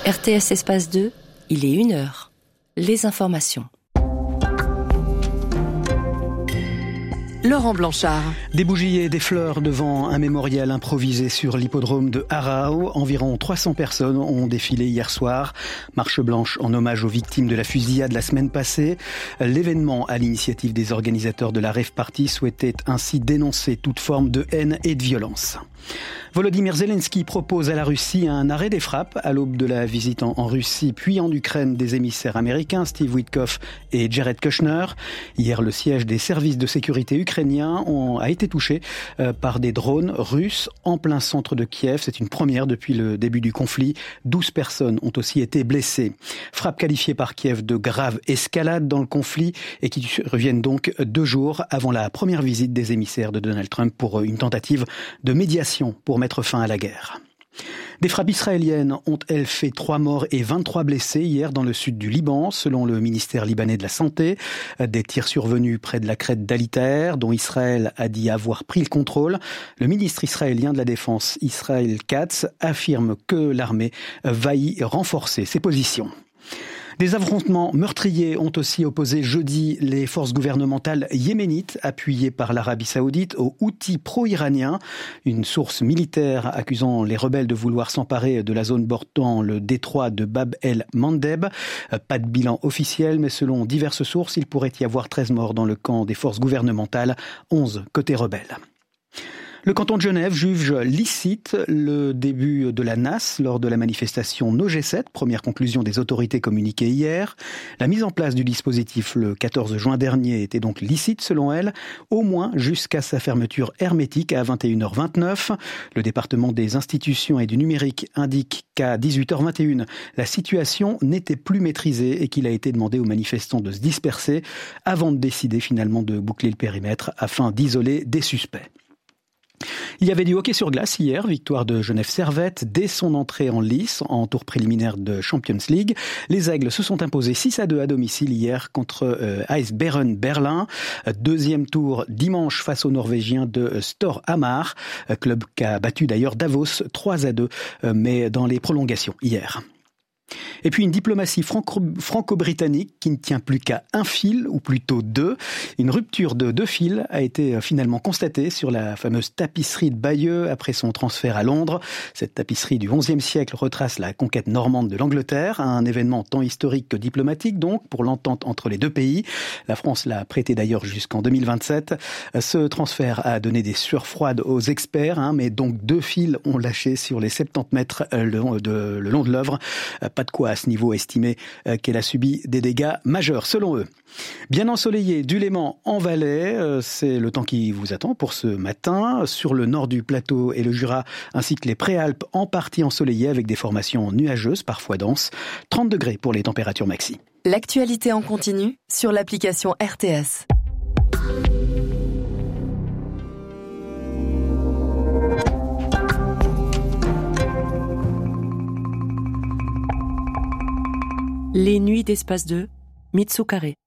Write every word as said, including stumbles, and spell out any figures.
R T S Espace deux, il est une heure. Les informations. Laurent Blanchard. Des bougies et des fleurs devant un mémorial improvisé sur l'hippodrome de Arao. Environ trois cents personnes ont défilé hier soir. Marche blanche en hommage aux victimes de la fusillade la semaine passée. L'événement, à l'initiative des organisateurs de la Rave Party, souhaitait ainsi dénoncer toute forme de haine et de violence. Volodymyr Zelensky propose à la Russie un arrêt des frappes à l'aube de la visite en, en Russie puis en Ukraine des émissaires américains Steve Witkoff et Jared Kushner. Hier, le siège des services de sécurité ukrainiens ont, a été touché euh, par des drones russes en plein centre de Kiev. C'est une première depuis le début du conflit. douze personnes ont aussi été blessées. Frappes qualifiées par Kiev de grave escalade dans le conflit et qui reviennent donc deux jours avant la première visite des émissaires de Donald Trump pour une tentative de médiation pour mettre fin à la guerre. Des frappes israéliennes ont, elles, fait trois morts et vingt-trois blessés hier dans le sud du Liban, selon le ministère libanais de la Santé. Des tirs survenus près de la crête d'Ali Taher, dont Israël a dit avoir pris le contrôle. Le ministre israélien de la Défense, Israël Katz, affirme que l'armée va y renforcer ses positions. Des affrontements meurtriers ont aussi opposé jeudi les forces gouvernementales yéménites appuyées par l'Arabie Saoudite aux Houthis pro-iraniens. Une source militaire accusant les rebelles de vouloir s'emparer de la zone bordant le détroit de Bab el-Mandeb. Pas de bilan officiel, mais selon diverses sources, il pourrait y avoir treize morts dans le camp des forces gouvernementales, onze côté rebelles. Le canton de Genève juge licite le début de la N A S lors de la manifestation No G sept, première conclusion des autorités communiquée hier. La mise en place du dispositif le quatorze juin dernier était donc licite selon elle, au moins jusqu'à sa fermeture hermétique à vingt et une heures vingt-neuf. Le département des institutions et du numérique indique qu'à dix-huit heures vingt et une, la situation n'était plus maîtrisée et qu'il a été demandé aux manifestants de se disperser avant de décider finalement de boucler le périmètre afin d'isoler des suspects. Il y avait du hockey sur glace hier, victoire de Genève Servette dès son entrée en lice en tour préliminaire de Champions League. Les Aigles se sont imposés six à deux à domicile hier contre euh, Eisbären Berlin. Deuxième tour dimanche face aux Norvégiens de Storhamar, club qui a battu d'ailleurs Davos trois à deux, euh, mais dans les prolongations hier. Et puis une diplomatie franco- franco-britannique qui ne tient plus qu'à un fil, ou plutôt deux. Une rupture de deux fils a été finalement constatée sur la fameuse tapisserie de Bayeux après son transfert à Londres. Cette tapisserie du onzième siècle retrace la conquête normande de l'Angleterre, un événement tant historique que diplomatique donc pour l'entente entre les deux pays. La France l'a prêté d'ailleurs jusqu'en deux mille vingt-sept. Ce transfert a donné des sueurs froides aux experts, hein, mais donc deux fils ont lâché sur les soixante-dix mètres le long de, le long de l'œuvre. Pas de quoi à ce niveau estimer qu'elle a subi des dégâts majeurs, selon eux. Bien ensoleillé du Léman en Valais, c'est le temps qui vous attend pour ce matin. Sur le nord du plateau et le Jura, ainsi que les Préalpes en partie ensoleillées avec des formations nuageuses, parfois denses. trente degrés pour les températures maxi. L'actualité en continu sur l'application R T S. Les nuits d'Espace deux, Mitsu Carré.